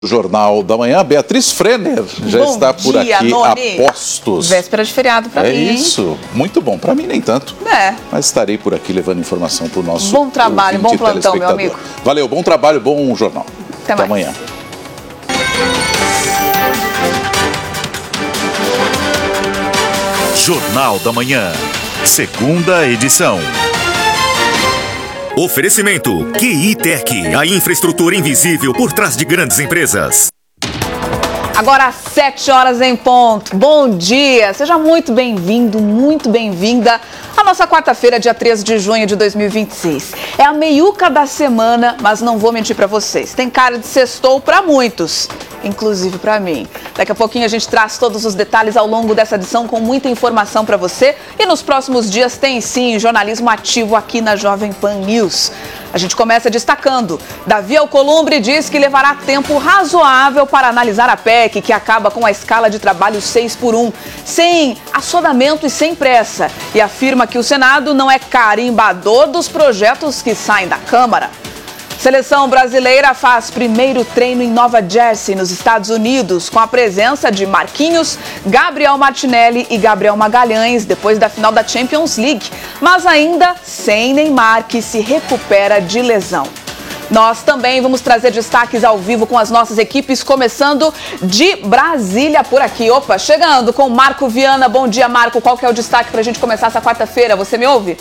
Jornal da Manhã, Beatriz Frenner já está por aqui, Noni. a postos. Véspera de feriado para mim. É isso, muito bom, para mim nem tanto. Mas estarei por aqui levando informação para o nosso bom trabalho, bom plantão, meu amigo. Valeu, bom trabalho, bom jornal. Até mais. Amanhã. Jornal da Manhã, segunda edição. Oferecimento QI Tech, a infraestrutura invisível por trás de grandes empresas. Agora às 7 horas em ponto. Bom dia, seja muito bem-vindo, muito bem-vinda à nossa quarta-feira, dia 13 de junho de 2026. É a meiuca da semana, mas não vou mentir pra vocês, tem cara de sextou pra muitos, inclusive pra mim. Daqui a pouquinho a gente traz todos os detalhes ao longo dessa edição com muita informação pra você. E nos próximos dias tem sim jornalismo ativo aqui na Jovem Pan News. A gente começa destacando. Davi Alcolumbre diz que levará tempo razoável para analisar a PEC, que acaba com a escala de trabalho 6x1, sem assodamento e sem pressa. E afirma que o Senado não é carimbador dos projetos que saem da Câmara. Seleção brasileira faz primeiro treino em Nova Jersey, nos Estados Unidos, com a presença de Marquinhos, Gabriel Martinelli e Gabriel Magalhães, depois da final da Champions League, mas ainda sem Neymar, que se recupera de lesão. Nós também vamos trazer destaques ao vivo com as nossas equipes, começando de Brasília por aqui. Opa, chegando com Marco Viana. Bom dia, Marco. Qual que é o destaque para a gente começar essa quarta-feira? Você me ouve?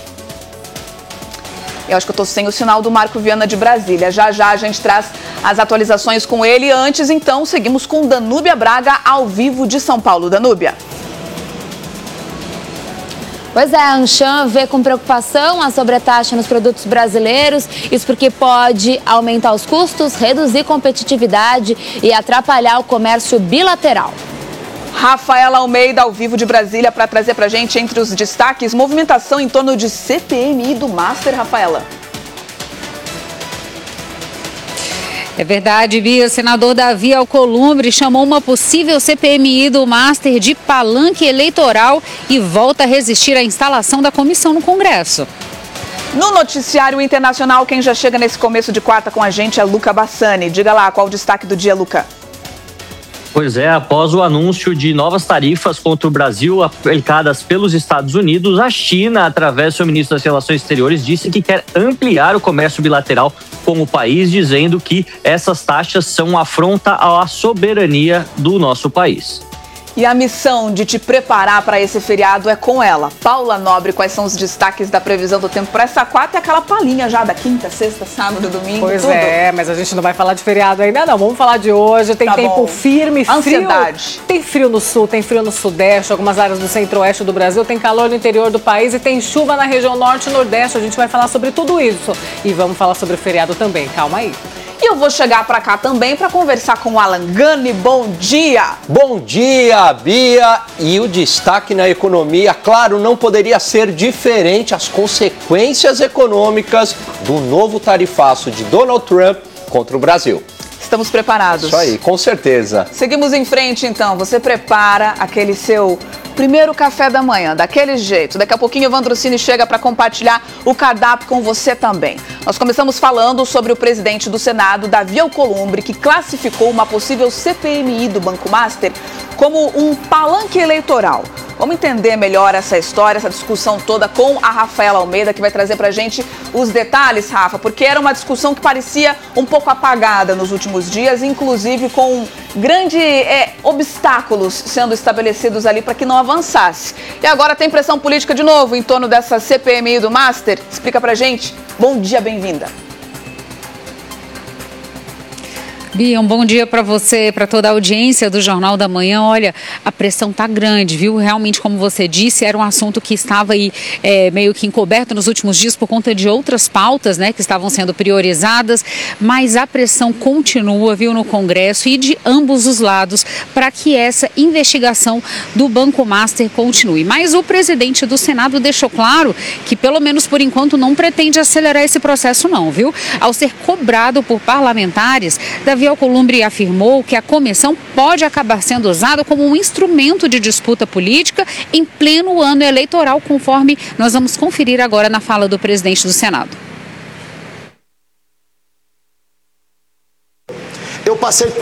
Eu acho que eu estou sem o sinal do Marco Viana de Brasília. Já já a gente traz as atualizações com ele. Antes, então, seguimos com Danúbia Braga ao vivo de São Paulo. Danúbia. Pois é, a Anshan vê com preocupação a sobretaxa nos produtos brasileiros, isso porque pode aumentar os custos, reduzir competitividade e atrapalhar o comércio bilateral. Rafaela Almeida, ao vivo de Brasília, para trazer para a gente, entre os destaques, movimentação em torno de CPMI do Master, Rafaela. É verdade, Bia. O senador Davi Alcolumbre chamou uma possível CPMI do Master de palanque eleitoral e volta a resistir à instalação da comissão no Congresso. No noticiário internacional, quem já chega nesse começo de quarta com a gente é Luca Bassani. Diga lá, qual o destaque do dia, Luca? Pois é, após o anúncio de novas tarifas contra o Brasil aplicadas pelos Estados Unidos, a China, através do seu ministro das Relações Exteriores, disse que quer ampliar o comércio bilateral com o país, dizendo que essas taxas são uma afronta à soberania do nosso país. E a missão de te preparar para esse feriado é com ela. Paula Nobre, quais são os destaques da previsão do tempo para essa quarta e aquela palhinha já da quinta, sexta, sábado, domingo, pois tudo? É, mas a gente não vai falar de feriado ainda não. Vamos falar de hoje. Tem tempo firme, frio. Ansiedade. Tem frio no sul, tem frio no sudeste, algumas áreas do centro-oeste do Brasil. Tem calor no interior do país e tem chuva na região norte e nordeste. A gente vai falar sobre tudo isso. E vamos falar sobre o feriado também. Calma aí. E eu vou chegar para cá também para conversar com o Alan Gani. Bom dia! Bom dia, Bia! E o destaque na economia, claro, não poderia ser diferente. As consequências econômicas do novo tarifaço de Donald Trump contra o Brasil. Estamos preparados. Isso aí, com certeza. Seguimos em frente, então. Você prepara aquele seu primeiro café da manhã, daquele jeito. Daqui a pouquinho o Evandro Cini chega para compartilhar o cardápio com você também. Nós começamos falando sobre o presidente do Senado, Davi Alcolumbre, que classificou uma possível CPMI do Banco Master como um palanque eleitoral. Vamos entender melhor essa história, essa discussão toda com a Rafaela Almeida, que vai trazer pra gente os detalhes, Rafa, porque era uma discussão que parecia um pouco apagada nos últimos dias, inclusive com grandes obstáculos sendo estabelecidos ali para que não avançasse. E agora tem pressão política de novo em torno dessa CPMI do Master? Explica pra gente. Bom dia, bem-vinda. Bia, um bom dia para você, para toda a audiência do Jornal da Manhã. Olha, a pressão tá grande, viu? Realmente, como você disse, era um assunto que estava aí meio que encoberto nos últimos dias por conta de outras pautas, né, que estavam sendo priorizadas, mas a pressão continua, viu, no Congresso e de ambos os lados para que essa investigação do Banco Master continue. Mas o presidente do Senado deixou claro que, pelo menos por enquanto, não pretende acelerar esse processo não, viu? Ao ser cobrado por parlamentares, Davi Alcolumbre afirmou que a comissão pode acabar sendo usada como um instrumento de disputa política em pleno ano eleitoral, conforme nós vamos conferir agora na fala do presidente do Senado. Eu passei